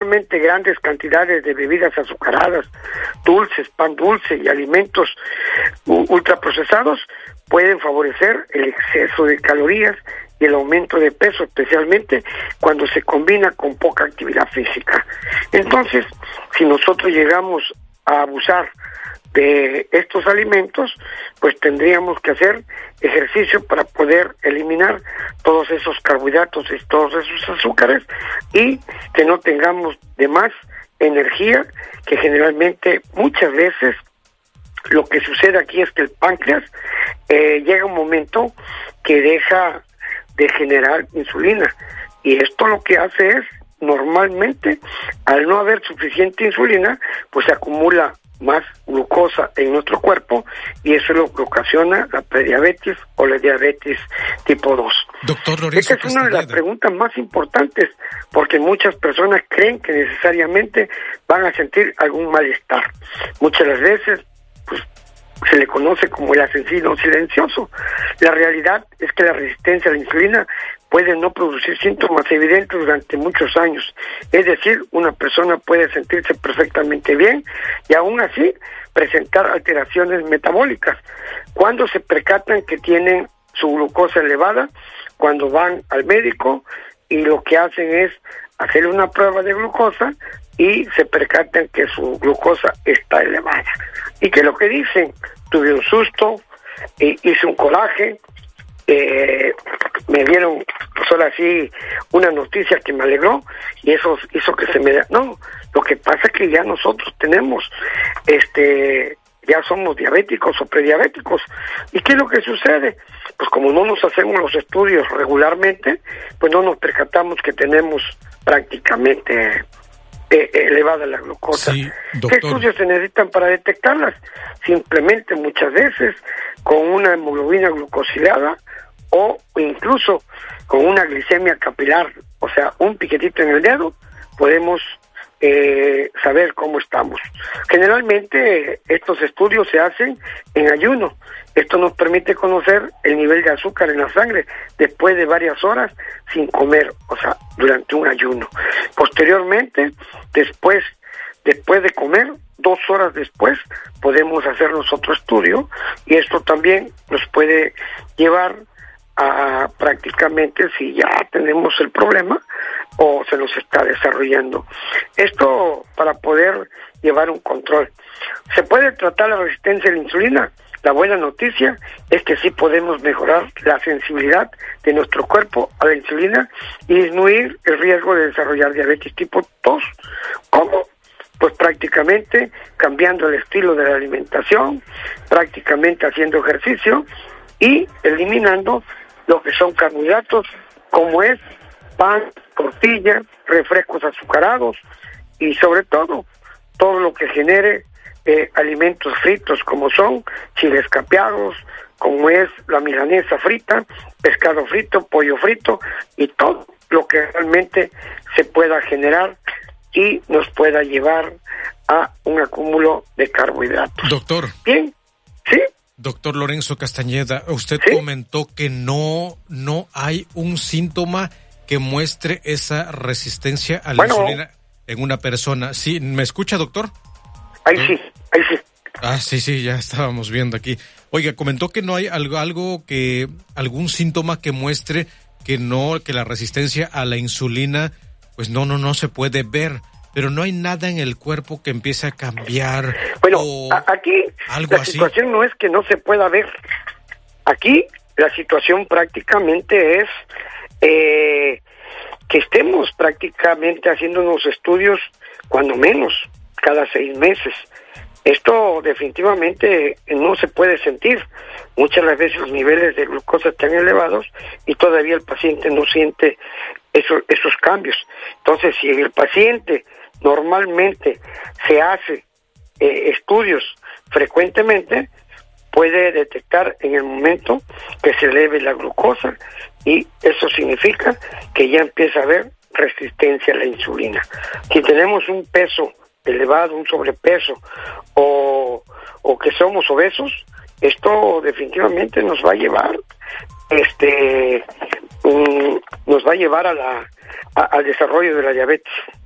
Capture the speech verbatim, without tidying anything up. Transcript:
solamente grandes cantidades de bebidas azucaradas, dulces, pan dulce y alimentos u- ultraprocesados pueden favorecer el exceso de calorías y el aumento de peso, especialmente cuando se combina con poca actividad física. Entonces, si nosotros llegamos a abusar de estos alimentos, pues tendríamos que hacer ejercicio para poder eliminar todos esos carbohidratos y todos esos azúcares y que no tengamos de más energía, que generalmente muchas veces lo que sucede aquí es que el páncreas eh, llega un momento que deja de generar insulina, y esto lo que hace es, normalmente, al no haber suficiente insulina, pues se acumula más glucosa en nuestro cuerpo, y eso es lo que ocasiona la prediabetes o la diabetes tipo dos. Doctor Lorenzo Esta es una de las preguntas más importantes, porque muchas personas creen que necesariamente van a sentir algún malestar. Muchas las veces, pues, se le conoce como el asesino silencioso. La realidad es que la resistencia a la insulina puede no producir síntomas evidentes durante muchos años. Es decir, una persona puede sentirse perfectamente bien y aún así presentar alteraciones metabólicas. Cuando se percatan que tienen su glucosa elevada, cuando van al médico y lo que hacen es hacer una prueba de glucosa y se percatan que su glucosa está elevada. ¿Y qué es lo que dicen? Tuve un susto, eh, hice un coraje, eh, me dieron solo así una noticia que me alegró y eso hizo que se me da. No, lo que pasa es que ya nosotros tenemos, este, ya somos diabéticos o prediabéticos. ¿Y qué es lo que sucede? Pues como no nos hacemos los estudios regularmente, pues no nos percatamos que tenemos prácticamente eh, elevada la glucosa. Sí, ¿qué estudios se necesitan para detectarlas? Simplemente muchas veces con una hemoglobina glucosilada o incluso con una glicemia capilar, o sea, un piquetito en el dedo, podemos eh, saber cómo estamos. Generalmente estos estudios se hacen en ayuno. Esto nos permite conocer el nivel de azúcar en la sangre después de varias horas sin comer, o sea, durante un ayuno. Posteriormente, después, después de comer, dos horas después, podemos hacernos otro estudio y esto también nos puede llevar a prácticamente si ya tenemos el problema o se nos está desarrollando. Esto para poder llevar un control. ¿Se puede tratar la resistencia a la insulina? La buena noticia es que sí podemos mejorar la sensibilidad de nuestro cuerpo a la insulina y disminuir el riesgo de desarrollar diabetes tipo dos. ¿Cómo? Pues prácticamente cambiando el estilo de la alimentación, prácticamente haciendo ejercicio y eliminando lo que son carbohidratos, como es pan, tortilla, refrescos azucarados y sobre todo, todo lo que genere eh, alimentos fritos, como son chiles capeados, como es la milanesa frita, pescado frito, pollo frito y todo lo que realmente se pueda generar y nos pueda llevar a un acúmulo de carbohidratos. Doctor. Bien, ¿sí? Doctor Lorenzo Castañeda, usted ¿Sí? comentó que no, no hay un síntoma que muestre esa resistencia a la bueno, insulina en una persona. ¿Sí? ¿Me escucha, doctor? Ahí ¿No? sí, ahí sí. Ah, sí, sí, ya estábamos viendo aquí. Oiga, comentó que no hay algo, algo que, algún síntoma que muestre que no, que la resistencia a la insulina, pues no, no, no se puede ver. Pero no hay nada en el cuerpo que empiece a cambiar. Bueno, o a- aquí algo la así. situación no es que no se pueda ver. Aquí la situación prácticamente es eh, que estemos prácticamente haciendo unos estudios, cuando menos, cada seis meses. Esto definitivamente no se puede sentir. Muchas de las veces los niveles de glucosa están elevados y todavía el paciente no siente eso, esos cambios. Entonces, si el paciente normalmente se hace eh, estudios frecuentemente, puede detectar en el momento que se eleve la glucosa y eso significa que ya empieza a haber resistencia a la insulina. Si tenemos un peso elevado, un sobrepeso o, o que somos obesos, esto definitivamente nos va a llevar este um, nos va a llevar a la a, al desarrollo de la diabetes.